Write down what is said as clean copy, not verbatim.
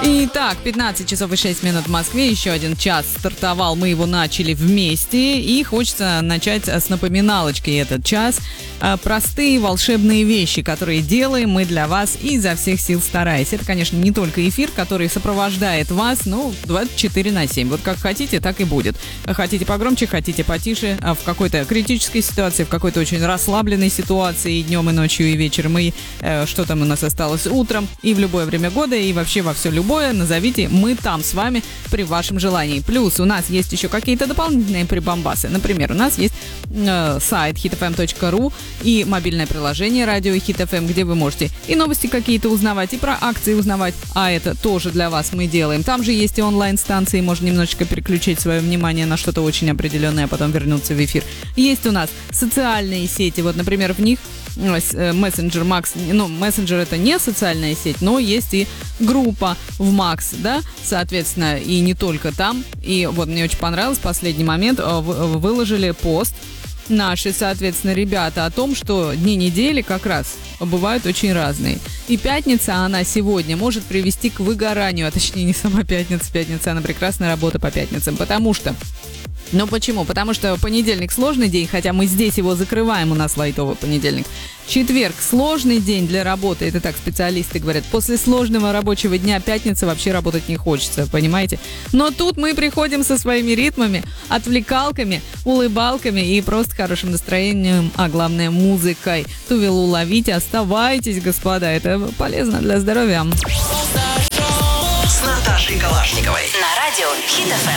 Итак, 15 часов и 6 минут в Москве. Еще один час стартовал. Мы его начали вместе. И хочется начать с напоминалочки этот час. Простые волшебные вещи, которые делаем мы для вас и изо всех сил стараясь. Это, конечно, не только эфир, который сопровождает вас, 24/7. Вот как хотите, так и будет. Хотите погромче, хотите потише. В какой-то критической ситуации, в какой-то очень расслабленной ситуации и днем, и ночью, и вечером, и что там у нас осталось утром, и в любое время года, и вообще во все любое. Назовите, мы там с вами при вашем желании. Плюс у нас есть еще какие-то дополнительные прибамбасы. Например, у нас есть сайт hitfm.ru и мобильное приложение радио Hit FM, где вы можете и новости какие-то узнавать, и про акции узнавать. А это тоже для вас мы делаем. Там же есть и онлайн-станции, можно немножечко переключить свое внимание на что-то очень определенное, а потом вернуться в эфир. Есть у нас социальные сети. Вот, например, в них мессенджер Макс, мессенджер это не социальная сеть, но есть и группа в Макс, да, соответственно, и не только там. И вот мне очень понравилось, последний момент, выложили пост наши, соответственно, ребята о том, что дни недели как раз бывают очень разные. И пятница, она сегодня может привести к выгоранию, а точнее не сама пятница, она прекрасная работа по пятницам, потому что почему? Потому что понедельник сложный день, хотя мы здесь его закрываем, у нас лайтовый понедельник. Четверг сложный день для работы, это так специалисты говорят. После сложного рабочего дня пятница вообще работать не хочется, понимаете? Но тут мы приходим со своими ритмами, отвлекалками, улыбалками и просто хорошим настроением, а главное музыкой. Тувелу ловите, оставайтесь, господа, это полезно для здоровья. С Наташей Калашниковой на радио Hit FM.